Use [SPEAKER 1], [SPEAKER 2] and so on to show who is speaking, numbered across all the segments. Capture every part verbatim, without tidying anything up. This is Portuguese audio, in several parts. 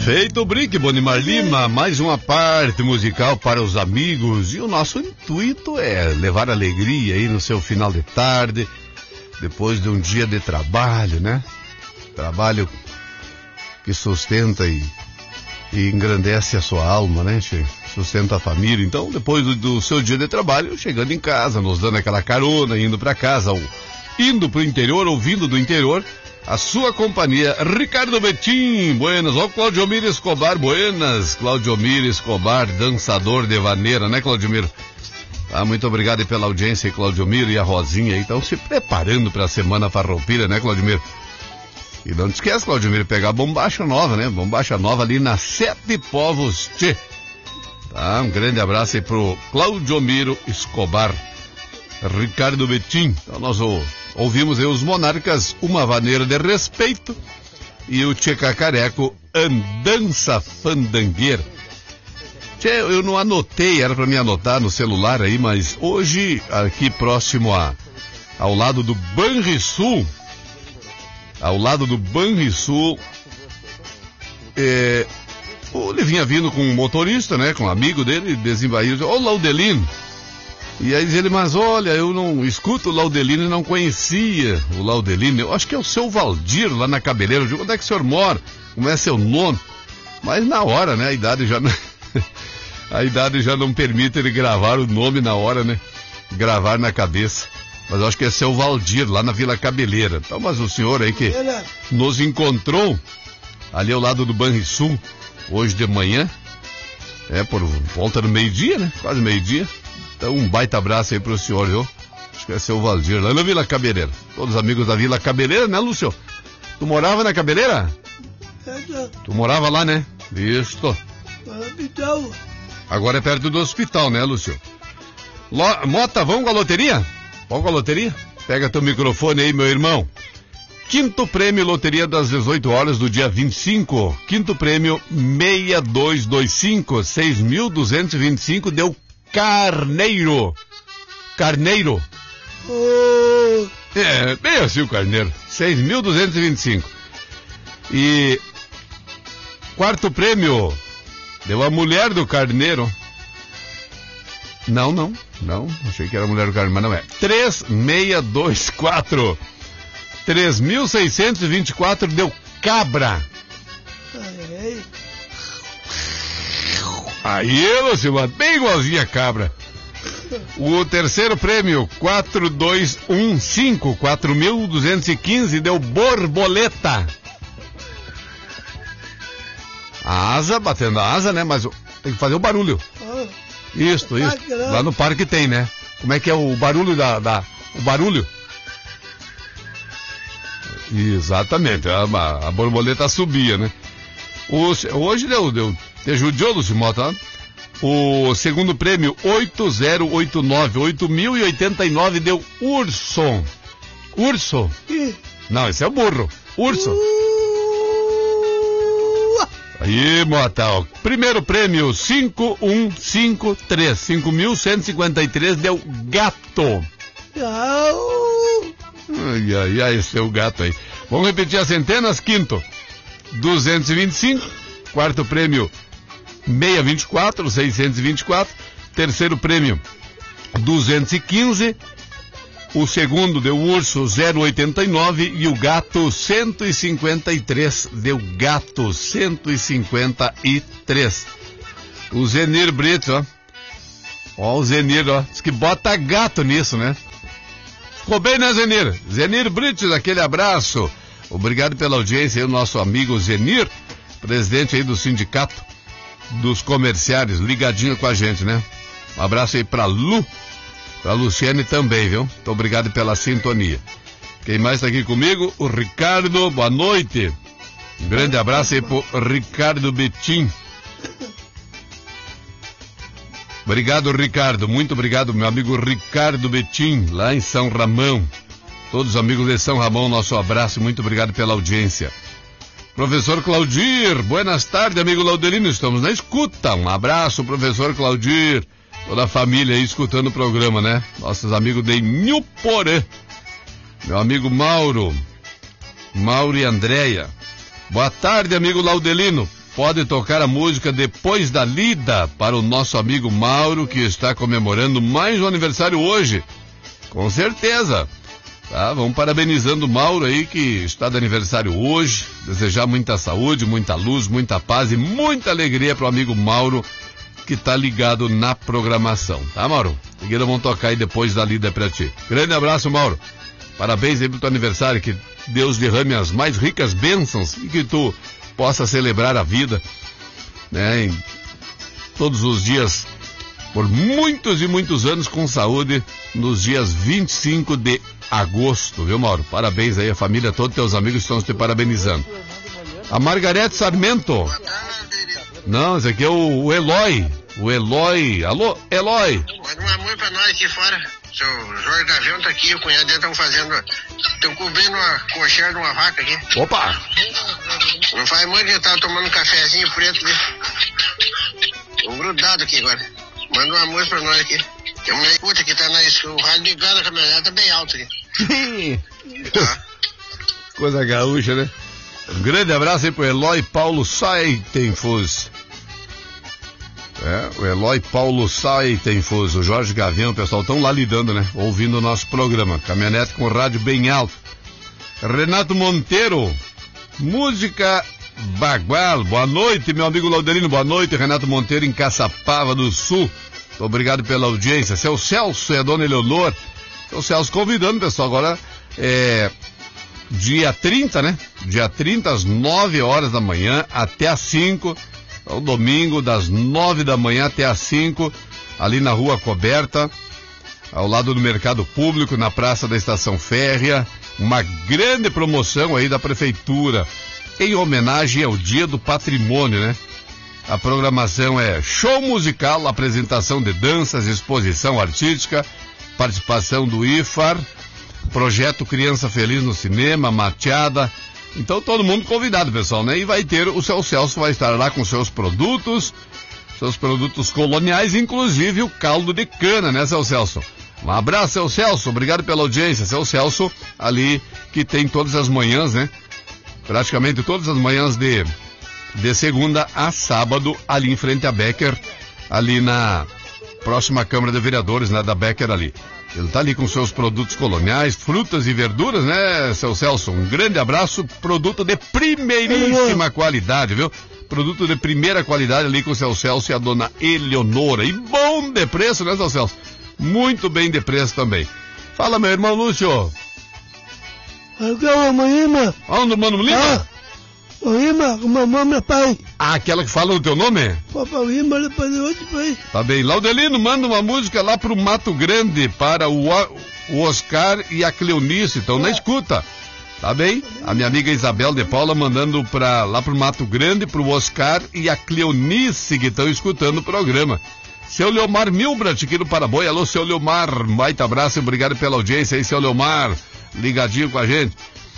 [SPEAKER 1] Feito o brinque, Bonimar Lima, mais uma parte musical para os amigos. E o nosso intuito é levar alegria aí no seu final de tarde, depois de um dia de trabalho, né? Trabalho que sustenta e, e engrandece a sua alma, né? Sustenta a família. Então, depois do, do seu dia de trabalho, chegando em casa, nos dando aquela carona, indo para casa, ou indo pro interior, ou vindo do interior, a sua companhia, Ricardo Betim, buenas, ó, Claudiomir Escobar, buenas, Claudiomir Escobar, dançador de vaneira, né, Claudiomir? Ah, muito obrigado pela audiência, Claudiomir e a Rosinha aí, estão se preparando para a semana farroupilha, né, Claudiomir? E não te esquece, Claudiomir, pegar a bombacha nova, né, bombacha nova ali na Sete Povos, tchê. Tá, um grande abraço aí pro Claudiomiro Escobar, Ricardo Betim, então nós vamos... Ouvimos aí os Monarcas, Uma Vaneira de Respeito, e o Tchê Cacareco, Andança Fandangueira. Tchê, eu não anotei, era pra me anotar no celular aí, mas hoje, aqui próximo a, ao lado do Banrisul, ao lado do Banrisul, é, ele vinha vindo com um motorista, né, com um amigo dele, desembaído, ô Laudelino. E aí diz ele, mas olha, eu não escuto o Laudelino e não conhecia o Laudelino. Eu acho que é o seu Valdir lá na Cabeleira. Eu digo, onde é que o senhor mora? Como é seu nome? Mas na hora, né? A idade já não... a idade já não permite ele gravar o nome na hora, né? Gravar na cabeça. Mas eu acho que é seu Valdir lá na Vila Cabeleira. Então, mas o senhor aí que nos encontrou ali ao lado do Banrisul hoje de manhã, é por volta do meio-dia, né? Quase meio-dia. Então, um baita abraço aí pro senhor, viu? Acho que é seu Valdir, lá na Vila Cabeleira. Todos os amigos da Vila Cabeleira, né, Lúcio? Tu morava na Cabeleira? É, tu morava lá, né? Isso.
[SPEAKER 2] Hospital.
[SPEAKER 1] Agora é perto do hospital, né, Lúcio? Lo... Mota, vamos com a loteria? Vamos com a loteria? Pega teu microfone aí, meu irmão. Quinto prêmio, loteria das dezoito horas do dia vinte e cinco. Quinto prêmio, seis dois dois cinco, seis mil duzentos e vinte e cinco, deu Carneiro. Carneiro.
[SPEAKER 2] Oh.
[SPEAKER 1] É, bem assim o Carneiro. seis mil duzentos e vinte e cinco. E quarto prêmio deu a mulher do Carneiro. Não, não, não. Achei que era a mulher do Carneiro, mas não é. três seis dois quatro. três mil seiscentos e vinte e quatro deu Cabra.
[SPEAKER 2] Ai.
[SPEAKER 1] Aí, Lucimar, bem igualzinho a Cabra. O terceiro prêmio, quatro dois um cinco, quatro mil duzentos e quinze, deu Borboleta. A asa, batendo a asa, né? Mas tem que fazer o barulho.
[SPEAKER 2] Oh.
[SPEAKER 1] Isso, isso. Lá no parque tem, né? Como é que é o barulho da... da o barulho? Exatamente, a, a borboleta subia, né? O, hoje deu... deu Te judiou, Lúcio Mota? O segundo prêmio, oito zero oito nove, oito mil e oitenta e nove, deu Urso. Urso? Não, esse é o burro. Urso.
[SPEAKER 2] Uh...
[SPEAKER 1] Aí, Mota, ó. Primeiro prêmio, cinco um cinco três, cinco mil cento e cinquenta e três, deu Gato.
[SPEAKER 2] Não.
[SPEAKER 1] Ai, ai, ai, esse é o gato aí. Vamos repetir as centenas. Quinto, duzentos e vinte e cinco. Quarto prêmio, seiscentos e vinte e quatro, seiscentos e vinte e quatro. Terceiro prêmio, duzentos e quinze. O segundo deu Urso, zero oitenta e nove. E o Gato, cento e cinquenta e três. Deu Gato, cento e cinquenta e três. O Zenir Brito, ó. Ó, o Zenir, ó. Diz que bota gato nisso, né? Ficou bem, né, Zenir? Zenir Brito, aquele abraço. Obrigado pela audiência aí, o nosso amigo Zenir, presidente aí do sindicato dos comerciários, ligadinho com a gente, né? Um abraço aí pra Lu, pra Luciane também, viu? Muito obrigado pela sintonia. Quem mais tá aqui comigo? O Ricardo, boa noite. Um grande abraço aí pro Ricardo Betim. Obrigado, Ricardo, muito obrigado, meu amigo Ricardo Betim, lá em São Ramão. Todos os amigos de São Ramão, nosso abraço e muito obrigado pela audiência. Professor Claudir, buenas tardes, amigo Laudelino, estamos na escuta. Um abraço, professor Claudir. Toda a família aí escutando o programa, né? Nossos amigos de Nhuporã. Meu amigo Mauro. Mauro e Andréia. Boa tarde, amigo Laudelino. pode tocar a música Depois da Lida para o nosso amigo Mauro, que está comemorando mais um aniversário hoje. Com certeza. Tá, vamos parabenizando o Mauro aí, que está de aniversário hoje. Desejar muita saúde, muita luz, muita paz e muita alegria para o amigo Mauro, que está ligado na programação. Tá, Mauro? Seguida vamos tocar aí Depois da Lida para ti. Grande abraço, Mauro. Parabéns aí pro teu aniversário, que Deus derrame as mais ricas bênçãos e que tu possa celebrar a vida, né, em todos os dias, por muitos e muitos anos, com saúde, nos dias vinte e cinco de agosto, viu, Mauro? Parabéns aí, a família toda, teus amigos estão te parabenizando. A Margarete Sarmento. Não, esse aqui é o, o Eloy. O Eloy. Alô, Eloy.
[SPEAKER 3] Manda um amor pra nós aqui fora. Seu Jorge Gavião tá aqui, o cunhado dele estão fazendo. Estão cobrindo uma coxinha de uma vaca aqui.
[SPEAKER 1] Opa!
[SPEAKER 3] Não faz muito que eu tava tomando um cafezinho preto, né? Tô grudado aqui agora. Manda um amor pra nós aqui. Tem uma escuta que tá na escuta. O rádio ligado, a caminhonete tá bem alto aqui. Tá?
[SPEAKER 1] Coisa gaúcha, né? Um grande abraço aí pro Eloy Paulo Saitenfus. É, o Eloy Paulo Saitenfus, o Jorge Gavião, o pessoal estão lá lidando, né? Ouvindo o nosso programa. Caminhonete com rádio bem alto. Renato Monteiro, música Bagual. Boa noite, meu amigo Laudelino. Boa noite, Renato Monteiro, em Caçapava do Sul. Muito obrigado pela audiência. Seu Celso e a dona Eleonor. Seu Celso convidando, pessoal, agora é dia trinta, né? Dia trinta, às nove horas da manhã até às cinco. É o domingo, das nove da manhã até às cinco, ali na Rua Coberta, ao lado do Mercado Público, na Praça da Estação Férrea. Uma grande promoção aí da Prefeitura, em homenagem ao Dia do Patrimônio, né? A programação é show musical, apresentação de danças, exposição artística, participação do I F A R, projeto Criança Feliz no Cinema, mateada. Então todo mundo convidado, pessoal, né? E vai ter, o seu Celso vai estar lá com seus produtos, seus produtos coloniais, inclusive o caldo de cana, né, seu Celso? Um abraço, seu Celso, obrigado pela audiência. Seu Celso, ali, que tem todas as manhãs, né? Praticamente todas as manhãs de, de segunda a sábado, ali em frente a Becker, ali na próxima Câmara de Vereadores, né, da Becker ali. Ele tá ali com seus produtos coloniais, frutas e verduras, né, seu Celso? Um grande abraço, produto de primeiríssima qualidade, viu? Produto de primeira qualidade ali com o seu Celso e a dona Eleonora. E bom de preço, né, seu Celso? Muito bem de preço também. Fala, meu irmão Lúcio.
[SPEAKER 2] Amanhã,
[SPEAKER 1] Onde, Mano Lima?
[SPEAKER 2] Ah, o Lima, o mamãe, meu pai.
[SPEAKER 1] Ah, aquela que fala o teu nome?
[SPEAKER 2] Papai Lima, ele faz outro pai.
[SPEAKER 1] Tá bem. Laudelino, manda uma música lá pro Mato Grande, para o, o Oscar e a Cleonice, estão na escuta. Tá bem? A minha amiga Isabel de Paula mandando pra, lá pro Mato Grande, pro Oscar e a Cleonice, que estão escutando o programa. Seu Leomar Milbrat, aqui no Paraboy. Alô, seu Leomar, baita abraço, obrigado pela audiência aí, seu Leomar, ligadinho com a gente.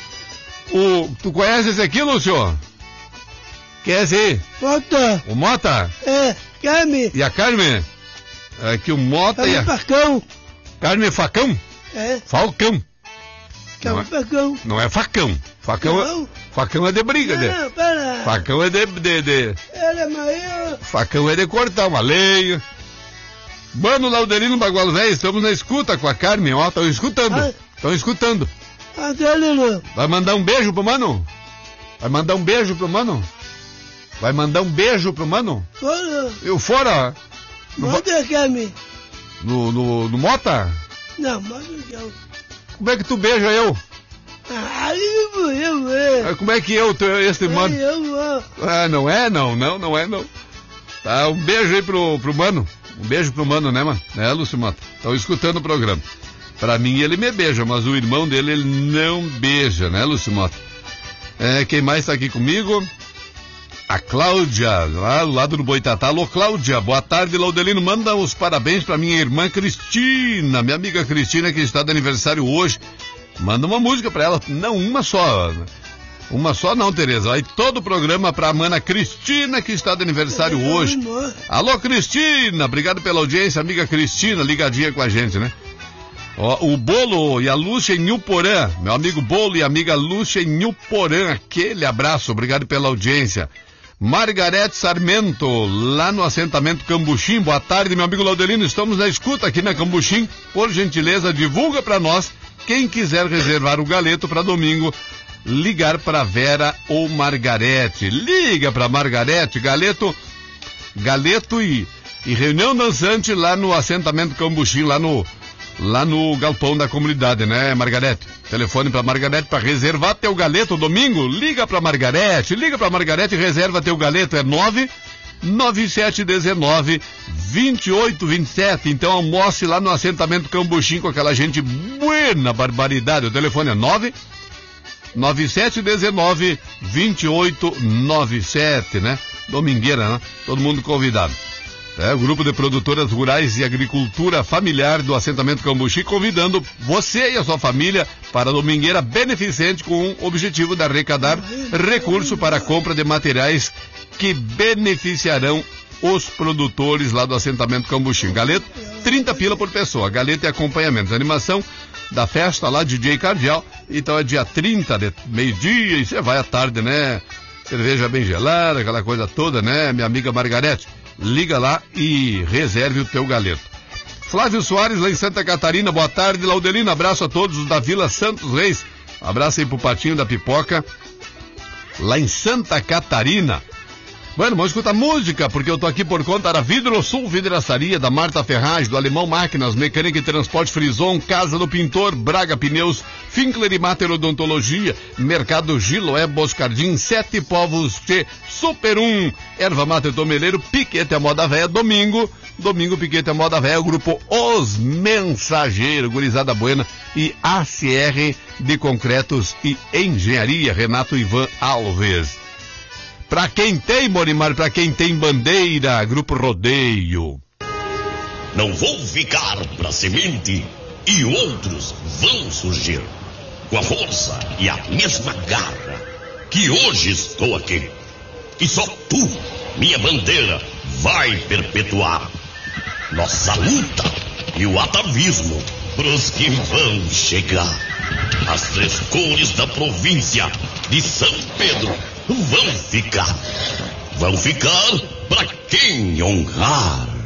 [SPEAKER 1] O, tu conhece esse aqui, Lúcio? Quem é esse aí?
[SPEAKER 2] Mota.
[SPEAKER 1] O Mota?
[SPEAKER 2] É, Carme.
[SPEAKER 1] E a Carmen? É que o Mota
[SPEAKER 2] Carme
[SPEAKER 1] e a...
[SPEAKER 2] Facão.
[SPEAKER 1] Carmen Facão?
[SPEAKER 2] É.
[SPEAKER 1] Falcão.
[SPEAKER 2] Carme
[SPEAKER 1] Não é-
[SPEAKER 2] Facão.
[SPEAKER 1] Não é facão. Facão,
[SPEAKER 2] Não.
[SPEAKER 1] é, facão é de briga, né?
[SPEAKER 2] Não, para.
[SPEAKER 1] Facão é de, de, de...
[SPEAKER 2] Ele é maior.
[SPEAKER 1] Facão é de cortar uma lenha. Mano, Laudelino Bagual Velho, estamos na escuta com a Carmen, ó, estão escutando.
[SPEAKER 2] Ah.
[SPEAKER 1] Estão escutando.
[SPEAKER 2] Adelino.
[SPEAKER 1] Vai mandar um beijo pro mano? Vai mandar um beijo pro mano? Vai mandar um beijo pro mano?
[SPEAKER 2] Fora.
[SPEAKER 1] Eu fora? No,
[SPEAKER 2] Mota, Carme.
[SPEAKER 1] no, no, no Mota?
[SPEAKER 2] Não, Mota não.
[SPEAKER 1] Como é que tu beija eu?
[SPEAKER 2] Ah, eu, eu, eu.
[SPEAKER 1] Ah, Como é que eu, tu, esse mano?
[SPEAKER 2] Eu, eu.
[SPEAKER 1] Ah, não é não, não, não é não. Tá, um beijo aí pro, pro mano. Um beijo pro mano, né, mano? É, Lúcio Mota. Estão escutando o programa. Pra mim ele me beija, mas o irmão dele ele não beija, né, Lúcio Mota? É, quem mais tá aqui comigo? A Cláudia, lá do lado do Boitatá. Alô, Cláudia, boa tarde, Laudelino. Manda os parabéns pra minha irmã Cristina, minha amiga Cristina, que está de aniversário hoje. Manda uma música pra ela, não, uma só. Uma só não, Tereza. Aí todo o programa pra mana Cristina, que está de aniversário hoje. Alô, Cristina, obrigado pela audiência, amiga Cristina, ligadinha com a gente, né? Ó, o Bolo e a Lúcia em Uporã, meu amigo Bolo e a amiga Lúcia em Uporã, aquele abraço, obrigado pela audiência. Margarete Sarmento, lá no assentamento Cambuchim. Boa tarde, meu amigo Laudelino, estamos na escuta aqui na Cambuchim. Por gentileza, divulga para nós. Quem quiser reservar o galeto para domingo, ligar para Vera ou Margarete. Liga para Margarete, galeto, galeto e, e reunião dançante lá no assentamento Cambuchim, lá no, lá no galpão da comunidade, né, Margarete? Telefone para Margarete para reservar teu galeto domingo. Liga para Margarete, liga para Margarete e reserva teu galeto. É nove nove sete um nove, dois oito dois sete. Então almoce lá no assentamento Cambuchim com aquela gente buena barbaridade. O telefone é nove nove sete um nove, dois oito nove sete, né? Domingueira, né? Todo mundo convidado. É, o grupo de produtoras rurais e agricultura familiar do assentamento Cambuchim convidando você e a sua família para a domingueira beneficente com o objetivo de arrecadar recurso para a compra de materiais que beneficiarão os produtores lá do assentamento Cambuchim. Galeto, trinta pila por pessoa. Galeto e acompanhamento. Animação da festa lá, D J Cardial. Então é dia trinta, de meio-dia, e você vai à tarde, né? Cerveja bem gelada, aquela coisa toda, né? Minha amiga Margarete. Liga lá e reserve o teu galeto. Flávio Soares, lá em Santa Catarina. Boa tarde, Laudelino. Abraço a todos da Vila Santos Reis. Abraço aí pro Patinho da Pipoca, lá em Santa Catarina. Bueno, vamos escutar música, porque eu tô aqui por conta da Vidro Sul Vidraçaria, da Marta Ferraz, do Alemão Máquinas, Mecânica e Transporte Frison, Casa do Pintor, Braga Pneus, Finkler e Mater Odontologia, Mercado Giloé Boscardim, Sete Povos Tchê, Super um, Erva Mater Tomeleiro, Piquete a Moda Véia, domingo, domingo Piquete a Moda Véia, o grupo Os Mensageiros, Gurizada Buena e A C R de Concretos e Engenharia, Renato Ivan Alves. Pra quem tem, Morimar, pra quem tem bandeira, Grupo Rodeio.
[SPEAKER 4] Não vou ficar pra semente e outros vão surgir com a força e a mesma garra que hoje estou aqui. E só tu, minha bandeira, vai perpetuar nossa luta e o atavismo pros que vão chegar. As três cores da província de São Pedro vão ficar, vão ficar pra quem honrar.